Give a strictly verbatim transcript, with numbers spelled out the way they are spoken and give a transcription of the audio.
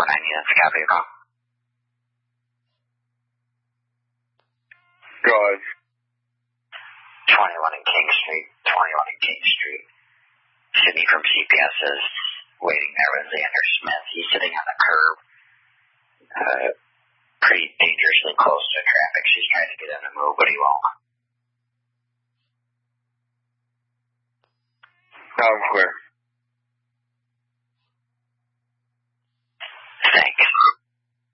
nine units, copy, wrong. Go ahead. twenty-one in King Street, twenty-one in King Street. Sydney from C P S is waiting there with Xander Smith. He's sitting on the curb, uh, pretty dangerously close to traffic. She's trying to get him to move, but he won't. Sounds clear.